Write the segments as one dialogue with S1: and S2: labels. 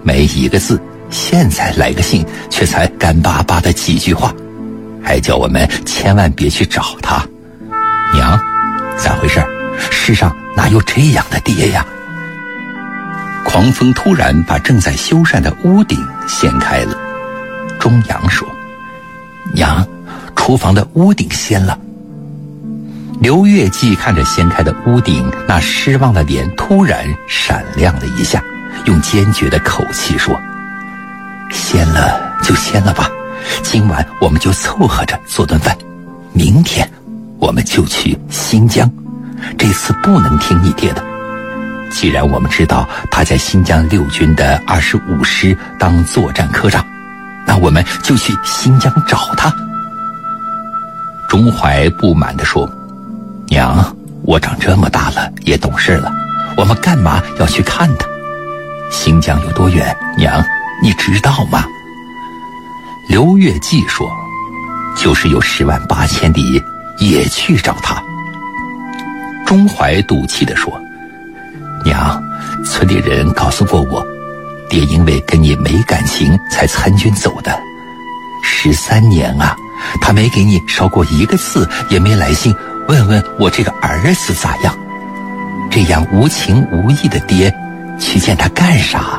S1: 没一个字，现在来个信，却才干巴巴的几句话，还叫我们千万别去找他。娘，咋回事？世上哪有这样的爹呀？狂风突然把正在修缮的屋顶掀开了。钟阳说：娘，厨房的屋顶掀了。刘月季看着掀开的屋顶，那失望的脸突然闪亮了一下，用坚决的口气说：掀了就掀了吧，今晚我们就凑合着做顿饭，明天我们就去新疆，这次不能听你爹的。既然我们知道他在新疆六军的25师当作战科长，那我们就去新疆找他。钟怀不满地说：娘，我长这么大了也懂事了，我们干嘛要去看他？新疆有多远，娘你知道吗？刘月季说：就是有10万8千里也去找他。钟怀赌气地说：娘，村里人告诉过我，爹因为跟你没感情才参军走的，13年啊，他没给你捎过一个字，也没来信问问我这个儿子咋样。这样无情无义的爹，去见他干啥？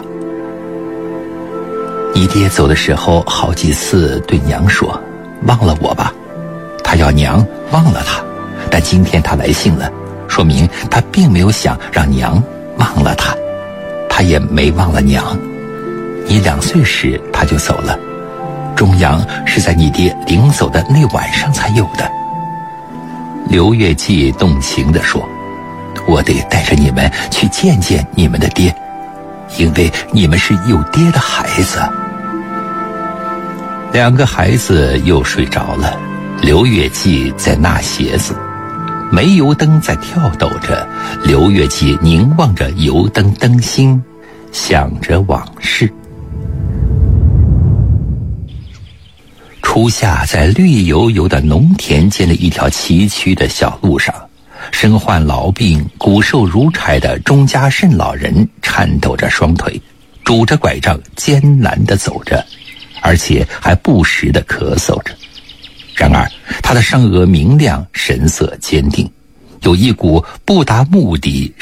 S1: 你爹走的时候好几次对娘说，忘了我吧，他要娘忘了他，但今天他来信了，说明他并没有想让娘忘了他，他也没忘了娘。你2岁时他就走了，钟阳是在你爹临走的那晚上才有的。刘月季动情地说：我得带着你们去见见你们的爹，因为你们是有爹的孩子。2个孩子又睡着了，刘月季在纳鞋子，煤油灯在跳抖着，刘月季凝望着油灯灯芯，想着往事。初夏，在绿油油的农田间的一条崎岖的小路上，身患痨病、骨瘦如柴的钟家慎老人颤抖着双腿，拄着拐杖艰难地走着，而且还不时地咳嗽着。然而他的上颚明亮，神色坚定，有一股不达目的